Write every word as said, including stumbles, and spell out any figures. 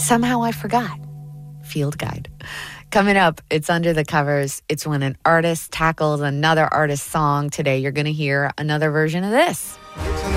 Somehow I Forgot. Field Guide. Coming up, it's Under the Covers. It's when an artist tackles another artist's song. Today, you're going to hear another version of this.